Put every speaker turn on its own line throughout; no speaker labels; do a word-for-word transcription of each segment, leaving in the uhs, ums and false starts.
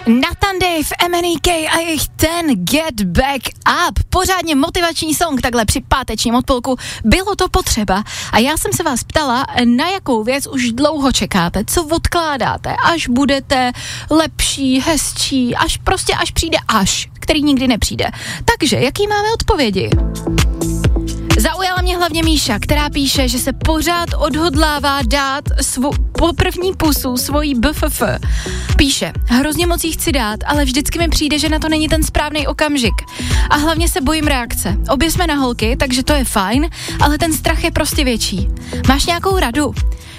Nathan Dave, M N E K a jejich ten Get Back Up. Pořádně motivační song takhle při pátečním odpolku. Bylo to potřeba. A já jsem se vás ptala, na jakou věc už dlouho čekáte, co odkládáte, až budete lepší, hezčí, až prostě až přijde až, který nikdy nepřijde. Takže, jaký máme odpovědi? Zaujala mě hlavně Míša, která píše, že se pořád odhodlává dát svou po první pusu svojí B F F. Píše, hrozně moc jí chci dát, ale vždycky mi přijde, že na to není ten správný okamžik. A hlavně se bojím reakce. Obě jsme na holky, takže to je fajn, ale ten strach je prostě větší. Máš nějakou radu?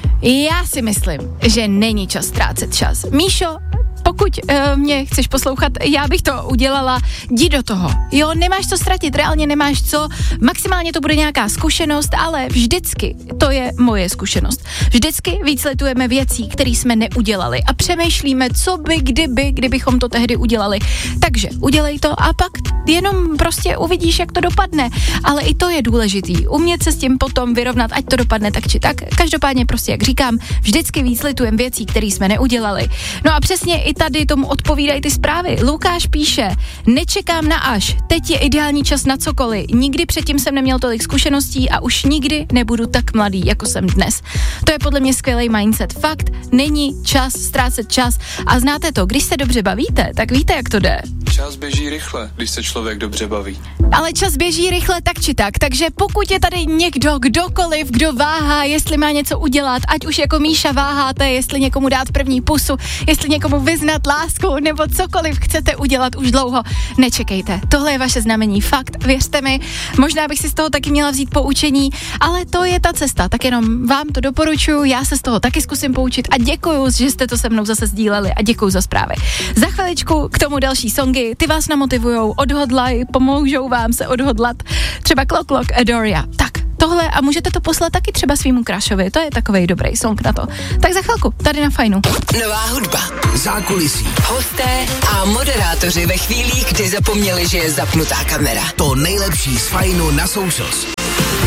Já si myslím, že není čas ztrácet čas. Míšo, pokud uh, mě chceš poslouchat, já bych to udělala, jdi do toho. Jo, nemáš co ztratit, reálně nemáš co, maximálně to bude nějaká zkušenost, ale vždycky, to je moje zkušenost, vždycky výsledujeme věcí, které jsme neudělali a přemýšlíme, co by, kdyby, kdybychom to tehdy udělali. Takže udělej to a pak jenom prostě uvidíš, jak to dopadne, ale i to je důležitý, umět se s tím potom vyrovnat, ať to dopadne tak či tak. Každopádně prostě, jak říkám, vždycky výsledujeme věcí, které jsme neudělali. No a přesně i tady tomu odpovídají ty zprávy. Lukáš píše, nečekám na až, teď je ideální čas na cokoliv, nikdy předtím jsem neměl tolik zkušeností a už nikdy nebudu tak mladý, jako jsem dnes. To je podle mě skvělý mindset. Fakt, není čas ztrácet čas a znáte to, když se dobře bavíte, tak víte, jak to jde.
Čas běží rychle, když se člověk dobře baví.
Ale čas běží rychle tak či tak, takže pokud je tady někdo, kdokoliv, kdo váhá, jestli má něco udělat, ať už jako Míša váháte, jestli někomu dát první pusu, jestli někomu vyznat lásku, nebo cokoliv chcete udělat už dlouho, nečekejte. Tohle je vaše znamení, fakt, věřte mi, možná bych si z toho taky měla vzít poučení, ale to je ta cesta, tak jenom vám to doporučuji, já se z toho taky zkusím poučit a děkuju, že jste to se mnou zase sdíleli a děkuju za zprávy. Za chviličku k tomu další songy, ty vás namotivujou, odhodlaj, pomůžou vám se odhodlat, třeba Clock Clock Adoria. Tak, tohle a můžete to poslat taky třeba svýmu crushovi, to je takovej dobrý song na to. Tak za chvilku, tady na Fajnu.
Nová hudba, zákulisí, hosté a moderátoři ve chvílích, kdy zapomněli, že je zapnutá kamera.
To nejlepší z Fajnu na socials.